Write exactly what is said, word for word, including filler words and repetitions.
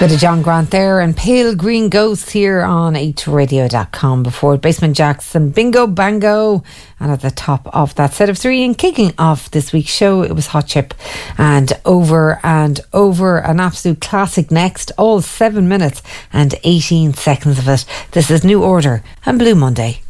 Bit of John Grant there and Pale Green Ghost here on eight radio dot com before Basement Jackson, Bingo Bango. And at the top of that set of three and kicking off this week's show, it was Hot Chip and Over and Over, an absolute classic next, all seven minutes and eighteen seconds of it. This is New Order and Blue Monday.